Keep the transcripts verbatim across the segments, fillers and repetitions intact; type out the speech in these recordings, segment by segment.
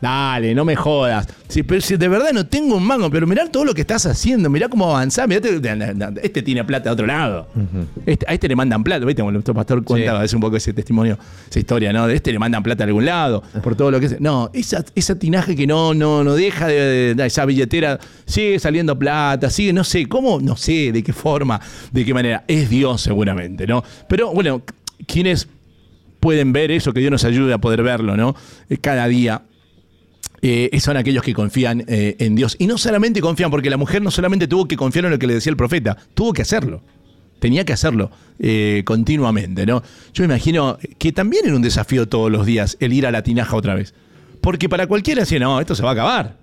Dale, no me jodas. Sí, pero si de verdad no tengo un mango, pero mirá todo lo que estás haciendo, mirá cómo avanzás, mirá, este tiene plata de otro lado. Uh-huh. Este, a este le mandan plata, ¿viste? Como nuestro pastor contaba, sí. Es un poco ese testimonio, esa historia, ¿no? De este le mandan plata a algún lado, por todo lo que es. No, esa, esa tinaje que no, no, no deja de, de, de esa billetera, sigue saliendo plata, sigue, no sé, ¿cómo? No sé, de qué forma, de qué manera. Es Dios seguramente, ¿no? Pero bueno, quienes pueden ver eso, que Dios nos ayude a poder verlo, ¿no? Cada día. Eh, son aquellos que confían eh, en Dios. Y no solamente confían, porque la mujer no solamente tuvo que confiar en lo que le decía el profeta, tuvo que hacerlo. Tenía que hacerlo eh, continuamente, ¿no? Yo me imagino que también era un desafío todos los días el ir a la tinaja otra vez. Porque para cualquiera decía, no, esto se va a acabar.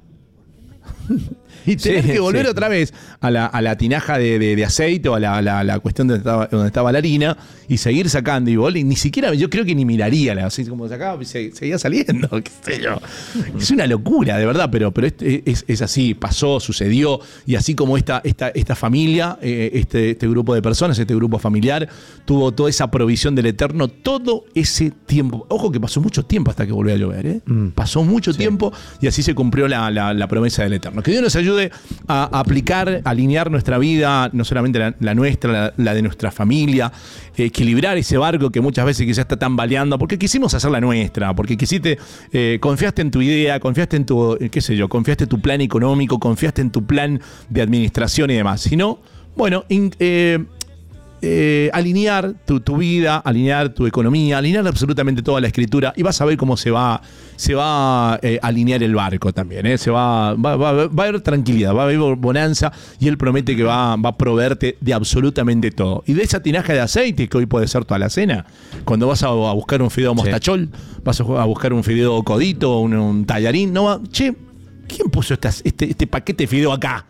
Y tener sí, que volver sí. otra vez a la, a la tinaja de, de, de aceite o a la, a la, a la cuestión donde estaba, donde estaba la harina y seguir sacando y vol, y ni siquiera, yo creo que ni miraría, así como sacaba y se, seguía saliendo, qué sé yo. Es una locura, de verdad, pero, pero es, es, es así, pasó, sucedió, y así como esta, esta, esta familia, eh, este, este grupo de personas, este grupo familiar, tuvo toda esa provisión del Eterno todo ese tiempo. Ojo que pasó mucho tiempo hasta que volvió a llover, ¿eh? Mm. Pasó mucho sí. tiempo y así se cumplió la, la, la promesa del Eterno. Que Dios nos ayude a aplicar, a alinear nuestra vida, no solamente la, la nuestra, la, la de nuestra familia, eh, equilibrar ese barco que muchas veces quizás está tambaleando, porque quisimos hacer la nuestra, porque quisiste, eh, confiaste en tu idea, confiaste en tu, eh, qué sé yo, confiaste en tu plan económico, confiaste en tu plan de administración y demás. Si no, bueno, in, eh, Eh, alinear tu, tu vida, alinear tu economía, alinear absolutamente toda la escritura y vas a ver cómo se va, se va eh, a alinear el barco también. Eh. Se va, va, va, va a haber tranquilidad, va a haber bonanza y Él promete que va, va a proveerte de absolutamente todo. Y de esa tinaja de aceite, que hoy puede ser toda la cena, cuando vas a, a buscar un fideo mostachol, sí. vas a buscar un fideo codito, un, un tallarín, no va, che, ¿quién puso estas, este, este paquete de fideo acá?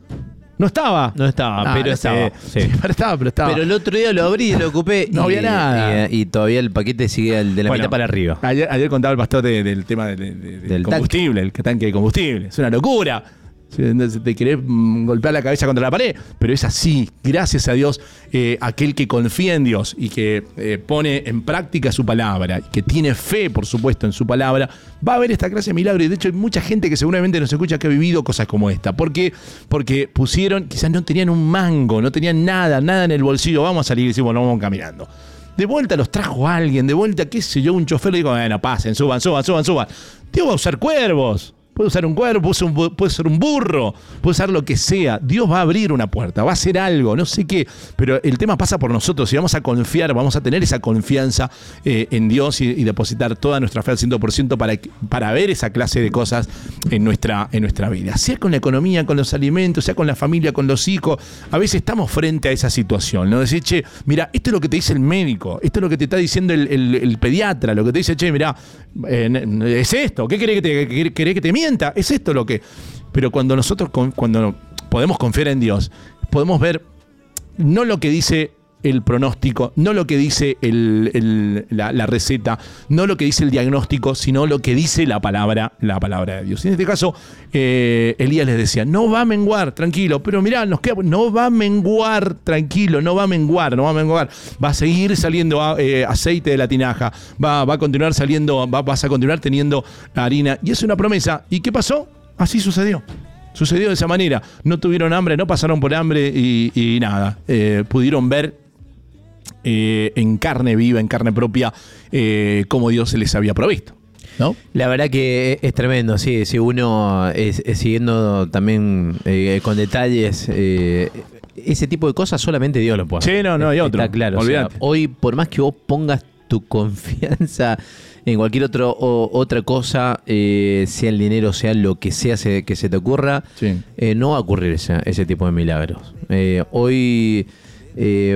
No estaba. No estaba, ah, pero no estaba. Sí. Sí, pero estaba, pero estaba. Pero el otro día lo abrí y lo ocupé. No y, había nada. Y, y todavía el paquete sigue el de la bueno, mitad para arriba. Ayer, ayer contaba el pastor de, del tema de, de, de, del combustible, tanque. El tanque de combustible. Es una locura. Te querés golpear la cabeza contra la pared, pero es así, gracias a Dios, eh, aquel que confía en Dios y que eh, pone en práctica su palabra, y que tiene fe, por supuesto, en su palabra, va a ver esta clase de milagros. Y de hecho hay mucha gente que seguramente nos escucha que ha vivido cosas como esta. ¿Por qué? Porque pusieron, quizás no tenían un mango, no tenían nada, nada en el bolsillo, vamos a salir y decimos, bueno, vamos caminando. De vuelta los trajo alguien, de vuelta, qué sé yo, un chofer le dijo, bueno, pasen, suban, suban, suban, suban. Dios va a usar cuervos. Puede usar un cuervo, puede ser un, puede ser un burro, puede usar lo que sea. Dios va a abrir una puerta, va a hacer algo, no sé qué. Pero el tema pasa por nosotros y vamos a confiar, vamos a tener esa confianza eh, en Dios y, y depositar toda nuestra fe al cien por ciento para, para ver esa clase de cosas en nuestra, en nuestra vida. Sea con la economía, con los alimentos, sea con la familia, con los hijos. A veces estamos frente a esa situación, ¿no? Decir, che, mira, esto es lo que te dice el médico, esto es lo que te está diciendo el, el, el pediatra, lo que te dice, che, mira, eh, es esto, ¿qué querés que te, que, querés que te mienta? Es esto lo que... Pero cuando nosotros cuando podemos confiar en Dios, podemos ver no lo que dice el pronóstico, no lo que dice el, el, la, la receta, no lo que dice el diagnóstico, sino lo que dice la palabra, la palabra de Dios. Y en este caso, eh, Elías les decía, no va a menguar, tranquilo, pero mirá, nos queda, no va a menguar, tranquilo, no va a menguar, no va a menguar, va a seguir saliendo eh, aceite de la tinaja, va, va a continuar saliendo, va, vas a continuar teniendo harina, y es una promesa. ¿Y qué pasó? Así sucedió. Sucedió de esa manera. No tuvieron hambre, no pasaron por hambre y, y nada, eh, pudieron ver Eh, en carne viva, en carne propia, eh, como Dios se les había provisto, ¿no? La verdad que es tremendo, sí, si uno es, es siguiendo también eh, con detalles eh, ese tipo de cosas, solamente Dios lo puede hacer. Sí, no, no hay otro. Está claro. O sea, hoy, por más que vos pongas tu confianza en cualquier otro, o, otra cosa, eh, sea el dinero, sea lo que sea se, que se te ocurra, sí. eh, no va a ocurrir ese, ese tipo de milagros. Eh, hoy... Eh,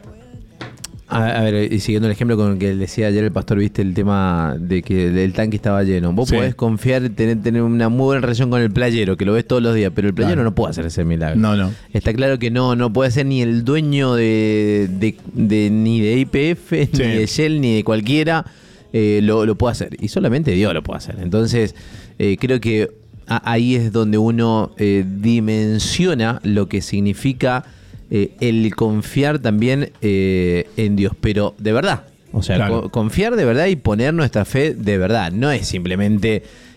A, a ver, y siguiendo el ejemplo con el que decía ayer el pastor, viste el tema de que el tanque estaba lleno. Vos sí. podés confiar, tener, tener una muy buena relación con el playero, que lo ves todos los días, pero el playero claro. no puede hacer ese milagro. No, no. Está claro que no, no puede ser ni el dueño de, de, de ni de I P F, sí. ni de Shell, ni de cualquiera, eh, lo, lo puede hacer. Y solamente Dios lo puede hacer. Entonces, eh, creo que a, ahí es donde uno eh, dimensiona lo que significa Eh, el confiar también eh, en Dios, pero de verdad, o sea, claro. co- confiar de verdad y poner nuestra fe de verdad, no es simplemente